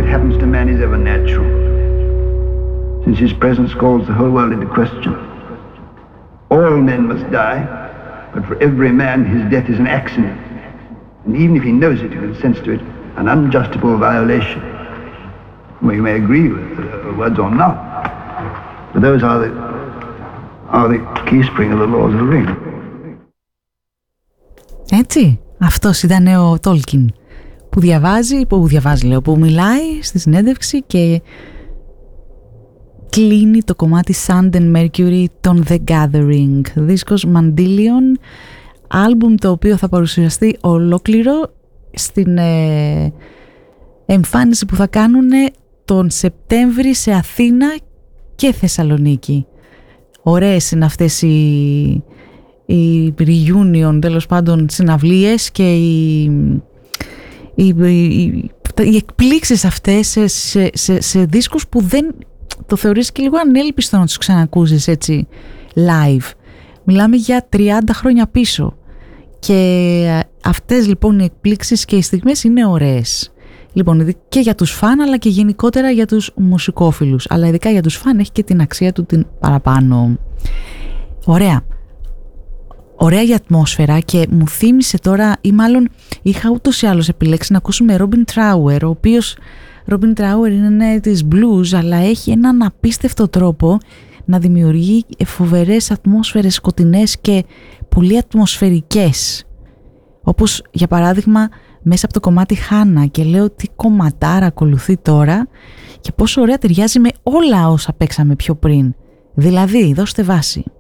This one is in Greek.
happens to man is ever natural, since his presence calls the whole world into question. All men must die, but for every man his death is an accident, and even if he knows it, he consents to it, an unjustifiable violation. Well, you may agree with the words or not, but those are the key spring of the laws of the ring. Έτσι, αυτός ήταν ο Τόλκιν που μιλάει στη συνέντευξη και κλείνει το κομμάτι Sand and Mercury των The Gathering, δίσκος Mendelian, άλμπουμ το οποίο θα παρουσιαστεί ολόκληρο στην εμφάνιση που θα κάνουν τον Σεπτέμβρη σε Αθήνα και Θεσσαλονίκη. Ωραίες είναι αυτές οι reunion, τέλος πάντων, συναυλίες και οι εκπλήξεις αυτές σε δίσκους που δεν το θεωρείς και λίγο ανέλπιστο να τους ξανακούσεις έτσι live. Μιλάμε για 30 χρόνια πίσω και αυτές λοιπόν οι εκπλήξεις και οι στιγμές είναι ωραίες. Λοιπόν, και για τους φαν αλλά και γενικότερα για τους μουσικόφιλους, αλλά ειδικά για τους φαν έχει και την αξία του την παραπάνω. Ωραία η ατμόσφαιρα και μου θύμισε τώρα, ή μάλλον είχα ούτως ή άλλως επιλέξει να ακούσουμε Robin Trower, ο οποίος Robin Trower είναι της blues, αλλά έχει έναν απίστευτο τρόπο να δημιουργεί φοβερές ατμόσφαιρες σκοτεινές και πολύ ατμοσφαιρικές. Όπως για παράδειγμα μέσα από το κομμάτι Χάνα, και λέω τι κομματάρα ακολουθεί τώρα και πόσο ωραία ταιριάζει με όλα όσα παίξαμε πιο πριν. Δηλαδή, δώστε βάση.